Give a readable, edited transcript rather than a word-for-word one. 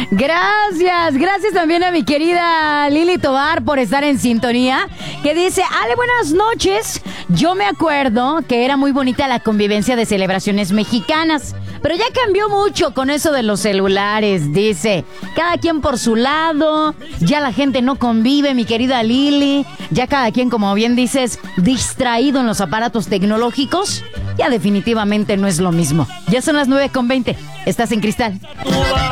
Gracias también a mi querida Lili Tobar por estar en sintonía, que dice: Ale, buenas noches. Yo me acuerdo que era muy bonita la convivencia de celebraciones mexicanas, pero ya cambió mucho con eso de los celulares, dice. Cada quien por su lado, ya la gente no convive, mi querida Lili. Ya cada quien, como bien dices, distraído en los aparatos tecnológicos. Ya definitivamente no es lo mismo. Ya son las 9:20. Estás en Cristal.